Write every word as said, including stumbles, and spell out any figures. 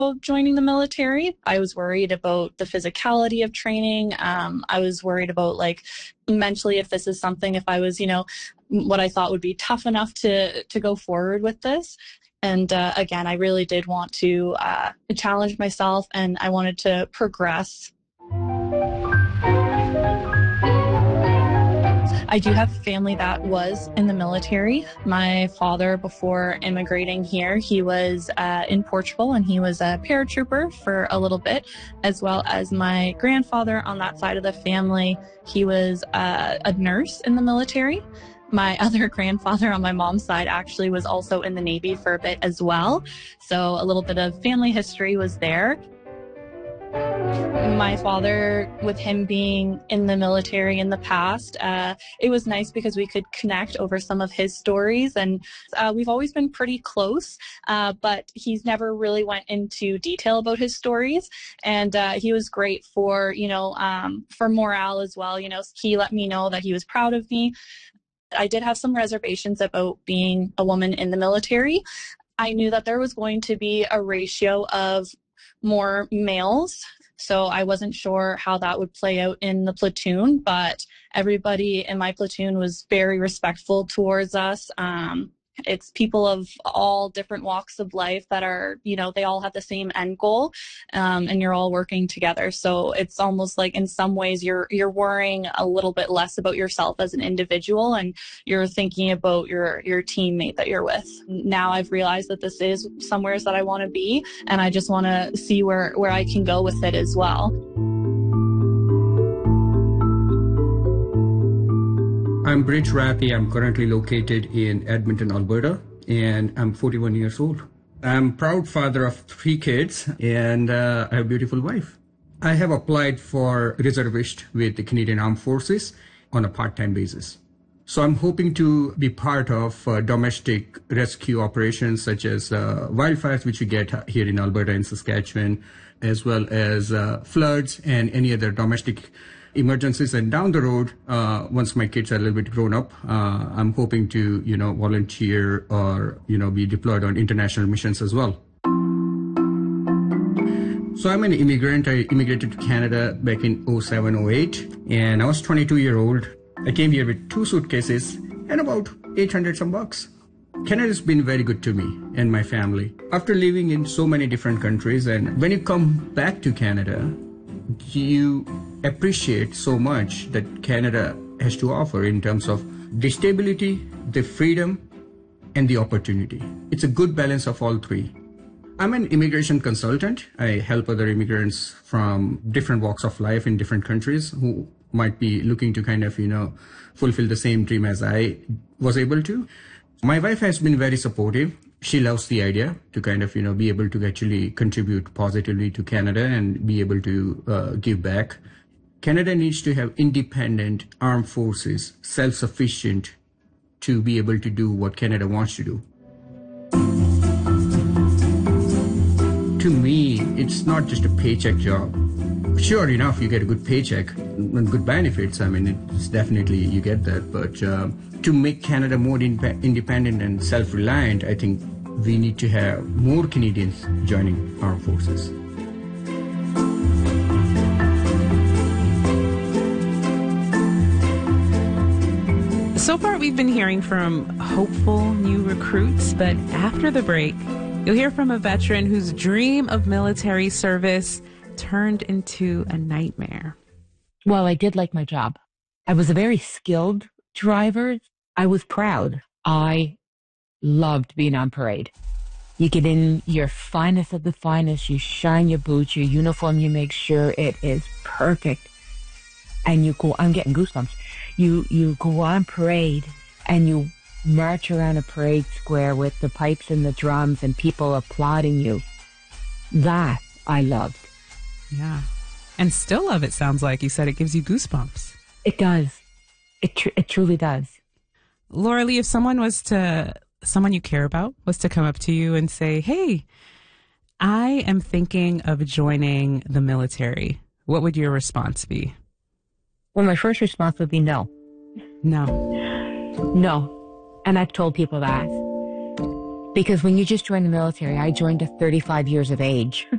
joining the military. I was worried about the physicality of training. Um, I was worried about like mentally if this is something, if I was, you know, what I thought would be tough enough to to go forward with this. And uh, again, I really did want to uh, challenge myself, and I wanted to progress. I do have family that was in the military. My father, before immigrating here, he was uh, in Portugal, and he was a paratrooper for a little bit, as well as my grandfather on that side of the family. He was uh, a nurse in the military. My other grandfather on my mom's side actually was also in the Navy for a bit as well. So a little bit of family history was there. My father, with him being in the military in the past, uh, it was nice because we could connect over some of his stories, and uh, we've always been pretty close, uh, but he's never really went into detail about his stories, and uh, he was great for, you know, um, for morale as well. You know, he let me know that he was proud of me. I did have some reservations about being a woman in the military. I knew that there was going to be a ratio of more males, so I wasn't sure how that would play out in the platoon, but everybody in my platoon was very respectful towards us. Um, it's people of all different walks of life that are, you know, they all have the same end goal, um, and you're all working together. So it's almost like in some ways you're you're worrying a little bit less about yourself as an individual, and you're thinking about your your teammate that you're with. Now I've realized that this is somewhere that I want to be, and I just want to see where where I can go with it as well. I'm Brent Rappy. I'm currently located in Edmonton, Alberta, and I'm forty-one years old. I'm proud father of three kids, and uh, I have a beautiful wife. I have applied for reservist with the Canadian Armed Forces on a part-time basis. So I'm hoping to be part of uh, domestic rescue operations such as uh, wildfires, which we get here in Alberta and Saskatchewan, as well as uh, floods and any other domestic emergencies. And down the road, uh, once my kids are a little bit grown up, uh, I'm hoping to, you know, volunteer or, you know, be deployed on international missions as well. So I'm an immigrant. I immigrated to Canada back in oh seven, oh eight, and I was twenty-two years old. I came here with two suitcases and about eight hundred some bucks. Canada's been very good to me and my family. After living in so many different countries, and when you come back to Canada, you appreciate so much that Canada has to offer in terms of the stability, the freedom, and the opportunity. It's a good balance of all three. I'm an immigration consultant. I help other immigrants from different walks of life in different countries who might be looking to kind of, you know, fulfill the same dream as I was able to. My wife has been very supportive. She loves the idea to kind of, you know, be able to actually contribute positively to Canada and be able to uh, give back. Canada needs to have independent armed forces, self-sufficient, to be able to do what Canada wants to do. To me, it's not just a paycheck job. Sure enough, you get a good paycheck and good benefits. I mean, it's definitely, you get that. But uh, to make Canada more in- independent and self-reliant, I think we need to have more Canadians joining armed forces. So far, we've been hearing from hopeful new recruits, but after the break, you'll hear from a veteran whose dream of military service turned into a nightmare. Well, I did like my job. I was a very skilled driver. I was proud. I loved being on parade. You get in your finest of the finest, you shine your boots, your uniform, you make sure it is perfect. And you go, I'm getting goosebumps. You, you go on parade and you march around a parade square with the pipes and the drums and people applauding you. That I loved. Yeah. And still love it, sounds like. You said it gives you goosebumps. It does. It tr- it truly does. Laura Lee, if someone was to, someone you care about was to come up to you and say, hey, I am thinking of joining the military, what would your response be? Well, my first response would be no. No. No. And I've told people that. Because when you just join the military, I joined at thirty-five years of age.